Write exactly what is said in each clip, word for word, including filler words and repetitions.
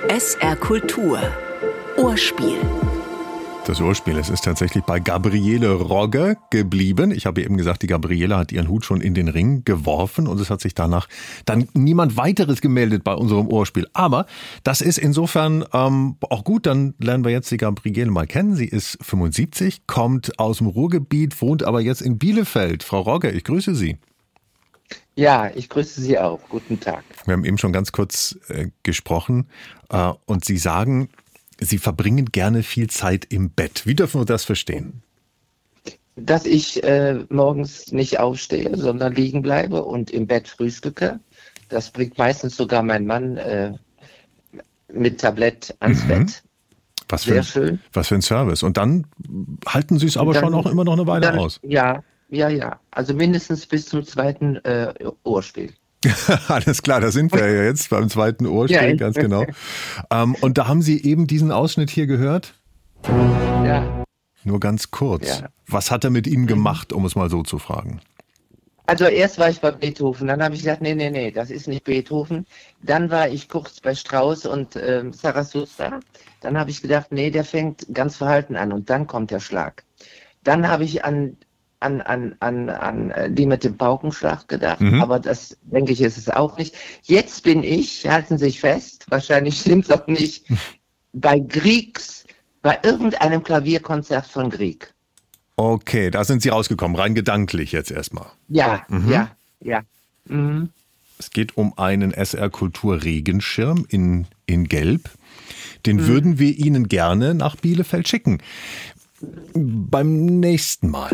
S R Kultur Ohrspiel. Das Ohrspiel, es ist tatsächlich bei Gabriele Rogge geblieben. Ich habe eben gesagt, die Gabriele hat ihren Hut schon in den Ring geworfen und es hat sich danach dann niemand weiteres gemeldet bei unserem Ohrspiel. Aber das ist insofern ähm, auch gut, dann lernen wir jetzt die Gabriele mal kennen. Sie ist fünfundsiebzig, kommt aus dem Ruhrgebiet, wohnt aber jetzt in Bielefeld. Frau Rogge, ich grüße Sie. Ja, ich grüße Sie auch. Guten Tag. Wir haben eben schon ganz kurz äh, gesprochen äh, und Sie sagen, Sie verbringen gerne viel Zeit im Bett. Wie dürfen wir das verstehen? Dass ich äh, morgens nicht aufstehe, sondern liegen bleibe und im Bett frühstücke. Das bringt meistens sogar mein Mann äh, mit Tablett ans mhm. Bett. Was für, Sehr ein, schön. Was für ein Service. Und dann halten Sie es aber dann, schon auch immer noch eine Weile dann, aus. Ja, ja, ja. Also mindestens bis zum zweiten äh, Ohrspiel. Alles klar, da sind wir ja jetzt beim zweiten Ohrspiel, ja, ganz genau. Ähm, und da haben Sie eben diesen Ausschnitt hier gehört? Ja. Nur ganz kurz. Ja. Was hat er mit Ihnen gemacht, um es mal so zu fragen? Also erst war ich bei Beethoven, dann habe ich gesagt, nee, nee, nee, das ist nicht Beethoven. Dann war ich kurz bei Strauss und ähm, Zarathustra. Dann habe ich gedacht, nee, der fängt ganz verhalten an und dann kommt der Schlag. Dann habe ich an An, an, an, an die mit dem Paukenschlag gedacht, mhm. aber das, denke ich, ist es auch nicht. Jetzt bin ich, halten Sie sich fest, wahrscheinlich stimmt es auch nicht, bei Griegs, bei irgendeinem Klavierkonzert von Grieg. Okay, da sind Sie rausgekommen, rein gedanklich jetzt erstmal. Ja, mhm. ja, ja. Mhm. Es geht um einen S R Kultur Regenschirm in, in Gelb. Den mhm. würden wir Ihnen gerne nach Bielefeld schicken. Beim nächsten Mal.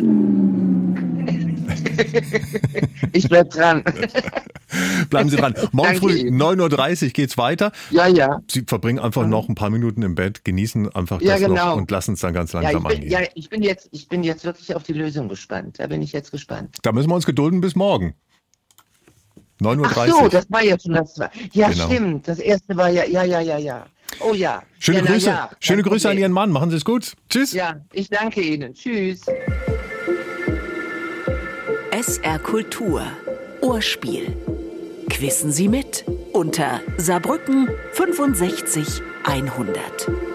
Ich bleib dran. Bleiben Sie dran. Morgen früh neun Uhr dreißig geht's weiter. Ja, ja. Sie verbringen einfach noch ein paar Minuten im Bett, genießen einfach ja, das genau. noch und lassen es dann ganz langsam ja, ich bin, angehen. Ja, ich bin jetzt, ich bin jetzt wirklich auf die Lösung gespannt. Da bin ich jetzt gespannt. Da müssen wir uns gedulden bis morgen. neun Uhr dreißig. Ach so, das war jetzt schon das. Ja, genau. Stimmt. Das erste war ja, ja, ja, ja, ja. Oh ja. Schöne ja, Grüße, ja. schöne Grüße an Ihren Mann. Machen Sie es gut. Tschüss. Ja, ich danke Ihnen. Tschüss. S R Kultur Ohrspiel. Quissen Sie mit unter Saarbrücken fünfundsechzig hundert.